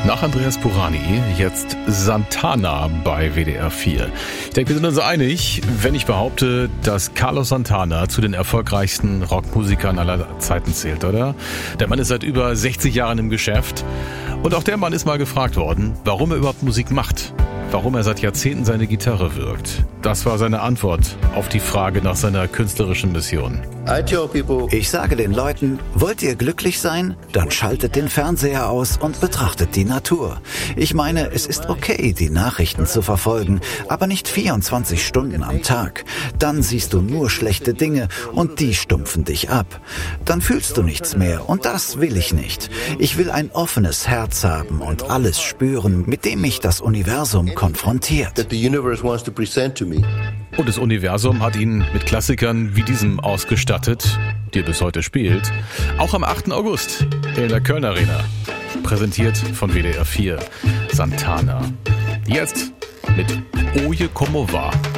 Nach Andreas Burani jetzt Santana bei WDR 4. Ich denke, wir sind uns einig, wenn ich behaupte, dass Carlos Santana zu den erfolgreichsten Rockmusikern aller Zeiten zählt, oder? Der Mann ist seit über 60 Jahren im Geschäft. Und auch der Mann ist mal gefragt worden, warum er überhaupt Musik macht. Warum er seit Jahrzehnten seine Gitarre wirkt. Das war seine Antwort auf die Frage nach seiner künstlerischen Mission. Ich sage den Leuten, wollt ihr glücklich sein? Dann schaltet den Fernseher aus und betrachtet die Natur. Ich meine, es ist okay, die Nachrichten zu verfolgen, aber nicht 24 Stunden am Tag. Dann siehst du nur schlechte Dinge und die stumpfen dich ab. Dann fühlst du nichts mehr und das will ich nicht. Ich will ein offenes Herz haben und alles spüren, mit dem mich das Universum konfrontiert. Und das Universum hat ihn mit Klassikern wie diesem ausgestattet, die er bis heute spielt. Auch am 8. August in der Köln Arena. Präsentiert von WDR 4. Santana. Jetzt mit Oye Como Va.